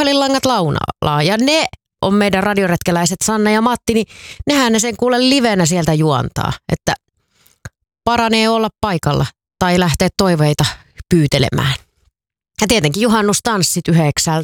puhelinlangat launaa. Ja ne on meidän radioretkeläiset Sanna ja Matti, niin nehän ne sen kuule livenä sieltä juontaa. Että paranee olla paikalla tai lähtee toiveita pyytelemään. Ja tietenkin juhannustanssit 9